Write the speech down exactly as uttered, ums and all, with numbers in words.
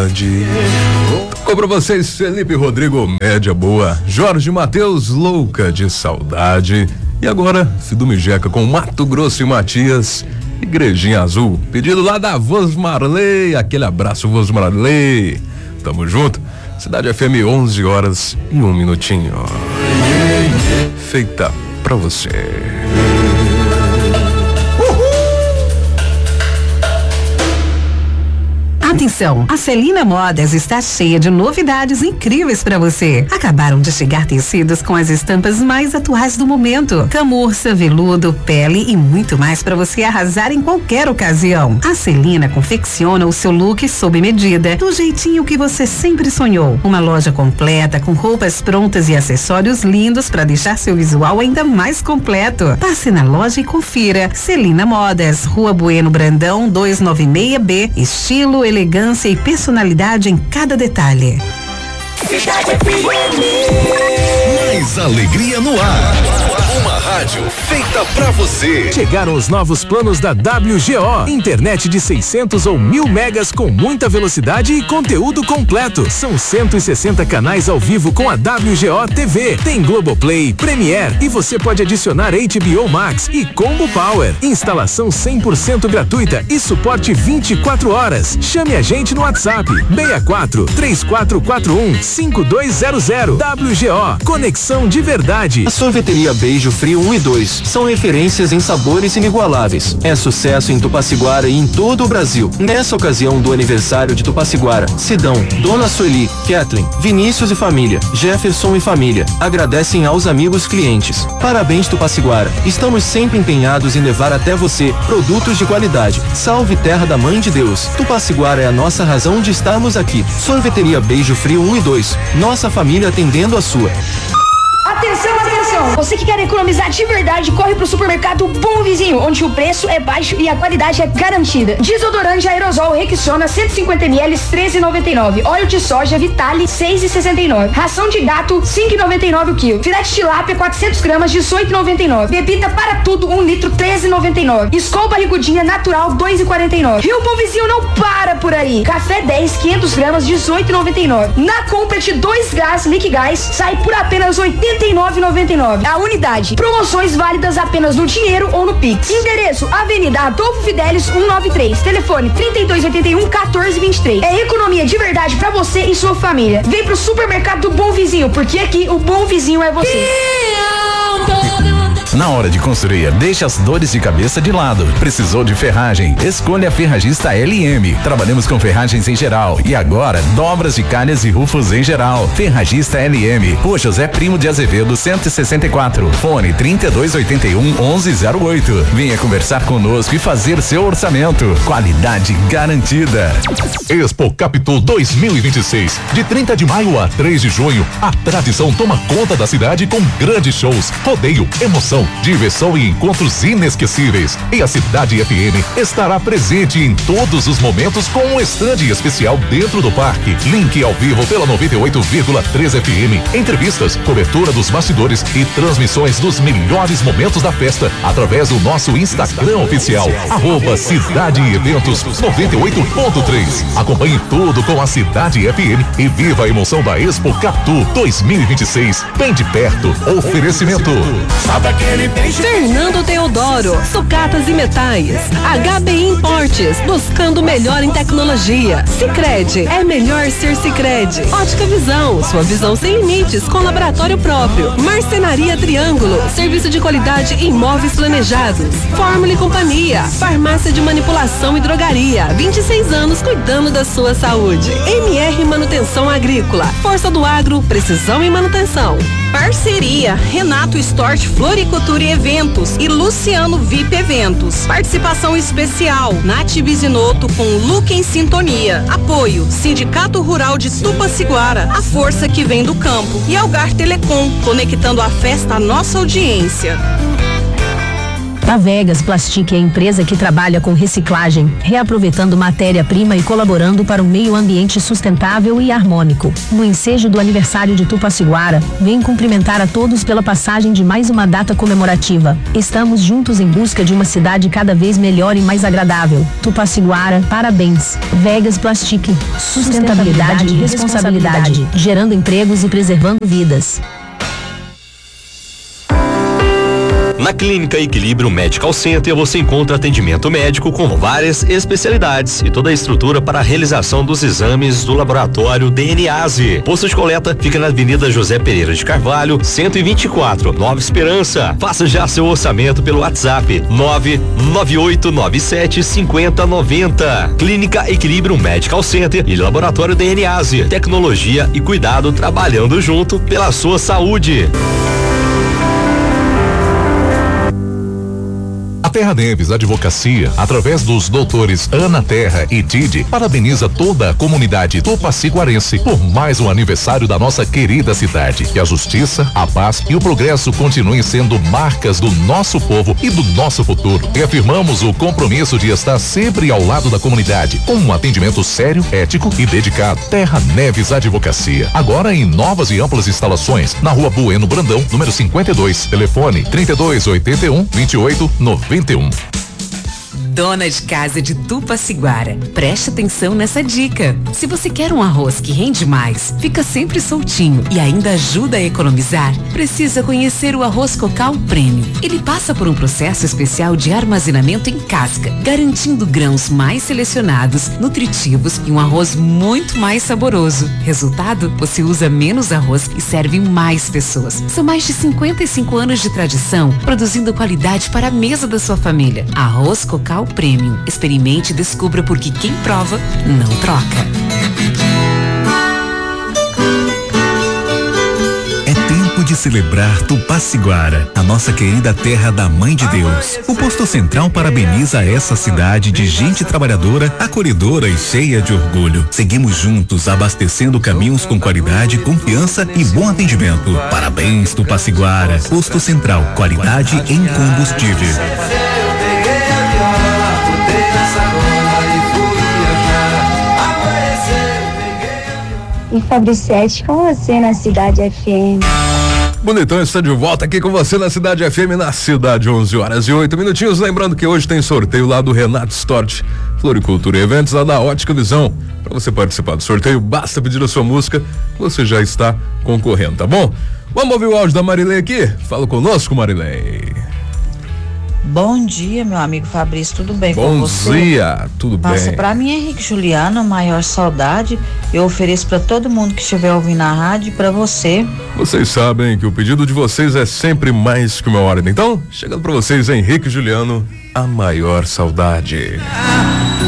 tarde. Tocou pra vocês Felipe Rodrigo, média boa. Jorge Mateus, louca de saudade. E agora, Cidu Mijeca com Mato Grosso e Matias, Igrejinha Azul. Pedido lá da Voz Marley. Aquele abraço, Voz Marley. Tamo junto. Cidade F M, onze horas e um minutinho. Feita pra você. Atenção, a Celina Modas está cheia de novidades incríveis para você. Acabaram de chegar tecidos com as estampas mais atuais do momento. Camurça, veludo, pele e muito mais para você arrasar em qualquer ocasião. A Celina confecciona o seu look sob medida, do jeitinho que você sempre sonhou. Uma loja completa com roupas prontas e acessórios lindos para deixar seu visual ainda mais completo. Passe na loja e confira. Celina Modas, Rua Bueno Brandão duzentos e noventa e seis B. Estilo, elegância e personalidade em cada detalhe. Mais alegria no ar. Uma rádio feita pra você. Chegaram os novos planos da W G O. Internet de seiscentos ou mil megas com muita velocidade e conteúdo completo. São cento e sessenta canais ao vivo com a W G O T V. Tem Globoplay, Premiere e você pode adicionar H B O Max e Combo Power. Instalação cem por cento gratuita e suporte vinte e quatro horas. Chame a gente no WhatsApp seis quatro três quatro quatro um cinco dois zero zero. W G O, conexão de verdade. A Sorveteria Beijo Frio um e dois são referências em sabores inigualáveis. É sucesso em Tupaciguara e em todo o Brasil. Nessa ocasião do aniversário de Tupaciguara, Sidão, Dona Sueli, Kathleen, Vinícius e família, Jefferson e família, agradecem aos amigos clientes. Parabéns, Tupaciguara. Estamos sempre empenhados em levar até você produtos de qualidade. Salve Terra da Mãe de Deus. Tupaciguara é a nossa razão de estarmos aqui. Sorveteria Beijo Frio um e dois. Nossa família atendendo a sua. Atenção, atenção! Você que quer economizar de verdade, corre pro supermercado Bom Vizinho, onde o preço é baixo e a qualidade é garantida. Desodorante aerosol Rexona cento e cinquenta mililitros, treze e noventa e nove. Óleo de soja Vitale, seis e sessenta e nove. Ração de gato, cinco e noventa e nove o quilo. Filete de tilápia, quatrocentos gramas, dezoito e noventa e nove. Bebida para tudo, um litro, treze e noventa e nove. Skol barrigudinha natural, dois e quarenta e nove. E o Bom Vizinho não para por aí. Café dez, quinhentos gramas, dezoito e noventa e nove. Na compra de dois gás Liquigás, sai por apenas oitenta e nove e noventa e nove. A unidade. Promoções válidas apenas no dinheiro ou no Pix. Endereço: Avenida Adolfo Fidelis cento e noventa e três. Telefone trinta e dois oitenta e um, quatorze vinte e três. É economia de verdade pra você e sua família. Vem pro supermercado do Bom Vizinho, porque aqui o Bom Vizinho é você. Na hora de construir, deixa as dores de cabeça de lado. Precisou de ferragem? Escolha a Ferragista L M. Trabalhamos com ferragens em geral e agora dobras de calhas e rufos em geral. Ferragista L M. Rua José Primo de Azevedo cento e sessenta e quatro. Fone trinta e dois oitenta e um, onze zero oito. Venha conversar conosco e fazer seu orçamento. Qualidade garantida. Expo Capitu dois mil e vinte e seis. De trinta de maio a três de junho, a tradição toma conta da cidade com grandes shows, rodeio, emoção, diversão e encontros inesquecíveis. E a Cidade F M estará presente em todos os momentos com um estande especial dentro do parque. Link ao vivo pela noventa e oito vírgula três F M. Entrevistas, cobertura dos bastidores e transmissões dos melhores momentos da festa através do nosso Instagram oficial, arroba Cidade Eventos noventa e oito ponto três. Acompanhe tudo com a Cidade F M e viva a emoção da Expo Capitu dois mil e vinte e seis. Bem de perto. Oferecimento. Sabe aquele beijo? Fernando Teodoro, sucatas e metais. H B Importes, buscando melhor em tecnologia. Sicredi, é melhor ser Sicredi. Ótica Visão, sua visão sem limites com laboratório próprio. Marcenaria Triângulo, serviço de qualidade em imóveis planejados. Fórmula e Companhia, farmácia de manipulação e drogaria. vinte e seis anos cuidando da sua saúde. M R Manutenção Agrícola, força do agro, precisão e manutenção. Parceria Renato Stort Floricultura e Eventos e Luciano V I P Eventos. Participação especial Nath Bizinoto com Look em Sintonia. Apoio Sindicato Rural de Tupaciguara, a força que vem do campo. E Algar Telecom, conectando a festa à nossa audiência. A Vegas Plastic é a empresa que trabalha com reciclagem, reaproveitando matéria-prima e colaborando para um meio ambiente sustentável e harmônico. No ensejo do aniversário de Tupaciguara, vem cumprimentar a todos pela passagem de mais uma data comemorativa. Estamos juntos em busca de uma cidade cada vez melhor e mais agradável. Tupaciguara, parabéns. Vegas Plastic, sustentabilidade e responsabilidade, gerando empregos e preservando vidas. Na Clínica Equilíbrio Medical Center você encontra atendimento médico com várias especialidades e toda a estrutura para a realização dos exames do laboratório D N A S E. Posto de coleta fica na Avenida José Pereira de Carvalho, cento e vinte e quatro, Nova Esperança. Faça já seu orçamento pelo WhatsApp nove nove oito nove sete cinco zero nove zero. Clínica Equilíbrio Medical Center e Laboratório D N A S E. Tecnologia e cuidado trabalhando junto pela sua saúde. A Terra Neves Advocacia, através dos doutores Ana Terra e Didi, parabeniza toda a comunidade tupaciguarense por mais um aniversário da nossa querida cidade. Que a justiça, a paz e o progresso continuem sendo marcas do nosso povo e do nosso futuro. E afirmamos o compromisso de estar sempre ao lado da comunidade, com um atendimento sério, ético e dedicado. Terra Neves Advocacia, agora em novas e amplas instalações, na Rua Bueno Brandão, número cinquenta e dois, telefone trinta e dois, oitenta e um, vinte e oito, noventa e um. Dona de casa de Tupaciguara, preste atenção nessa dica. Se você quer um arroz que rende mais, fica sempre soltinho e ainda ajuda a economizar, precisa conhecer o arroz Cocal Premium. Ele passa por um processo especial de armazenamento em casca, garantindo grãos mais selecionados, nutritivos e um arroz muito mais saboroso. Resultado, você usa menos arroz e serve mais pessoas. São mais de cinquenta e cinco anos de tradição, produzindo qualidade para a mesa da sua família. Arroz Cocal Premium. Experimente e descubra porque quem prova não troca. É tempo de celebrar Tupaciguara, a nossa querida terra da Mãe de Deus. O Posto Central parabeniza essa cidade de gente trabalhadora, acolhedora e cheia de orgulho. Seguimos juntos abastecendo caminhos com qualidade, confiança e bom atendimento. Parabéns, Tupaciguara. Posto Central, qualidade em combustível. E Fabricete com você na Cidade F M. Bonitão está de volta aqui com você na Cidade F M, na cidade, onze horas e oito minutinhos. Lembrando que hoje tem sorteio lá do Renato Stort, Floricultura e Eventos, lá da Ótica Visão. Para você participar do sorteio, basta pedir a sua música, você já está concorrendo, tá bom? Vamos ouvir o áudio da Marilei aqui? Fala conosco, Marilei. Bom dia, meu amigo Fabrício, tudo bem Bom com você? Bom dia, tudo Nossa, bem. Nossa, pra mim, Henrique Juliano, maior saudade, eu ofereço pra todo mundo que estiver ouvindo a rádio e pra você. Vocês sabem que o pedido de vocês é sempre mais que uma ordem. Então, chegando pra vocês, Henrique Juliano, a maior saudade.